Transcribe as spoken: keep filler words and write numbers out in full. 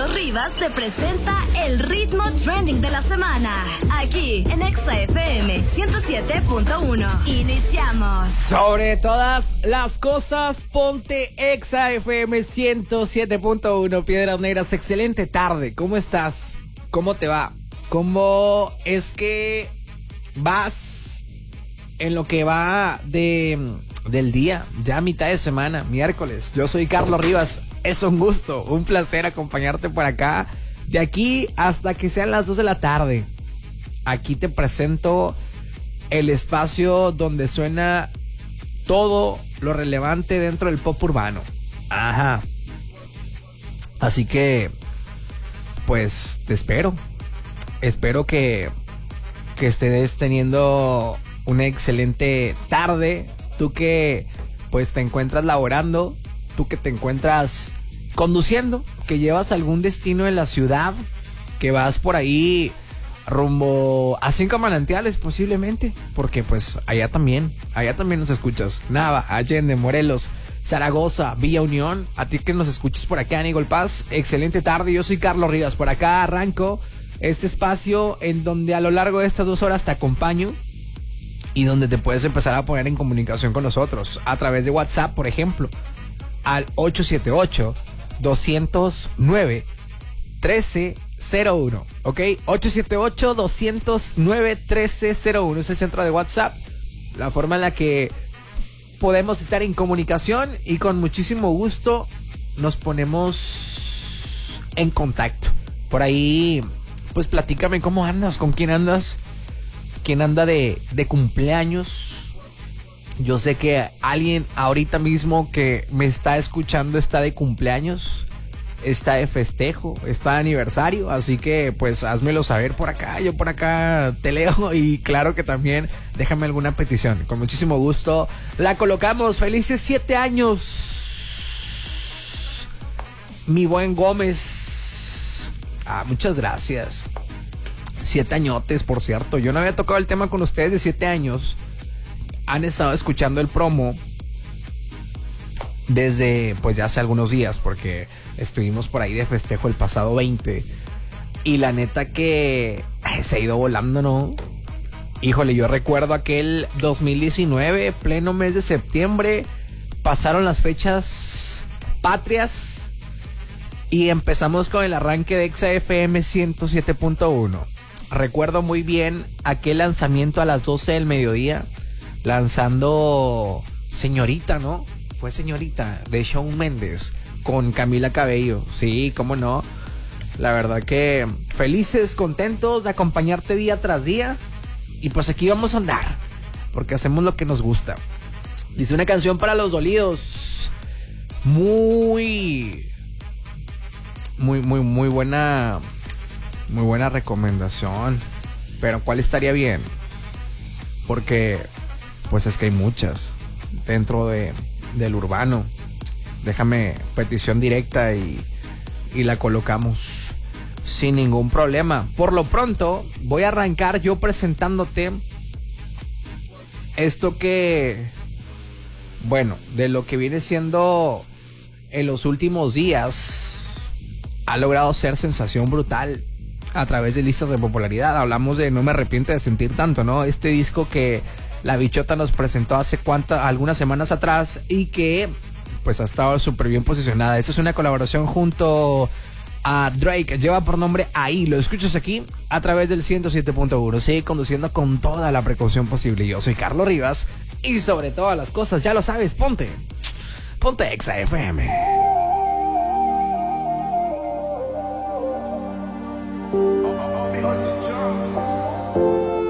Carlos Rivas te presenta el ritmo trending de la semana, aquí en Exa F M ciento siete punto uno. Iniciamos. Sobre todas las cosas, ponte Exa F M ciento siete punto uno. Piedras Negras, excelente tarde. ¿Cómo estás? ¿Cómo te va? ¿Cómo es que vas en lo que va de, del día? Ya mitad de semana, miércoles. Yo soy Carlos Rivas. Es un gusto, un placer acompañarte por acá. De aquí hasta que sean las dos de la tarde. Aquí te presento el espacio donde suena todo lo relevante dentro del pop urbano. Ajá. Así que, pues, te espero. Espero que, que estés teniendo una excelente tarde. Tú que, pues, te encuentras laborando. Tú que te encuentras conduciendo, que llevas algún destino en la ciudad, que vas por ahí rumbo a Cinco Manantiales posiblemente, porque pues allá también, allá también nos escuchas. Nava, Allende, Morelos, Zaragoza, Villa Unión, a ti que nos escuches por acá en Eagle Pass, excelente tarde. Yo soy Carlos Rivas, por acá arranco este espacio en donde a lo largo de estas dos horas te acompaño y donde te puedes empezar a poner en comunicación con nosotros a través de WhatsApp, por ejemplo, al ocho siete ocho, dos cero nueve, uno tres cero uno, ¿ok? ocho siete ocho, dos cero nueve, uno tres cero uno es el centro de WhatsApp, la forma en la que podemos estar en comunicación y con muchísimo gusto nos ponemos en contacto. Por ahí, pues platícame cómo andas, con quién andas, quién anda de, de cumpleaños. Yo sé que alguien ahorita mismo que me está escuchando está de cumpleaños, está de festejo, está de aniversario, así que pues házmelo saber por acá, yo por acá te leo y claro que también déjame alguna petición, con muchísimo gusto la colocamos. Felices siete años, mi buen Gómez. Ah, muchas gracias. Siete añotes, por cierto, yo no había tocado el tema con ustedes de siete años. Han estado escuchando el promo desde pues ya hace algunos días, porque estuvimos por ahí de festejo el pasado veinte y la neta que ay, se ha ido volando, ¿no? Híjole, yo recuerdo aquel dos mil diecinueve, pleno mes de septiembre, pasaron las fechas patrias y empezamos con el arranque de Exa F M ciento siete punto uno. Recuerdo muy bien aquel lanzamiento a las doce del mediodía, lanzando Señorita, ¿no? Fue Señorita de Shawn Mendes con Camila Cabello. Sí, cómo no. La verdad que felices, contentos de acompañarte día tras día. Y pues aquí vamos a andar, porque hacemos lo que nos gusta. Dice una canción para los dolidos. Muy, muy, muy, muy buena, muy buena recomendación. Pero ¿cuál estaría bien? Porque pues es que hay muchas dentro de, del urbano. Déjame petición directa y, y la colocamos sin ningún problema. Por lo pronto voy a arrancar yo presentándote esto que, bueno, de lo que viene siendo en los últimos días ha logrado ser sensación brutal a través de listas de popularidad. Hablamos de No me arrepiento de sentir tanto, ¿no? Este disco que La Bichota nos presentó hace cuántas, algunas semanas atrás y que pues ha estado súper bien posicionada. Esta es una colaboración junto a Drake, lleva por nombre Ahí. Lo escuchas aquí a través del ciento siete punto uno. Sigue conduciendo con toda la precaución posible. Yo soy Carlos Rivas y sobre todas las cosas, ya lo sabes, ponte, ponte Exa F M. Oh, oh, oh,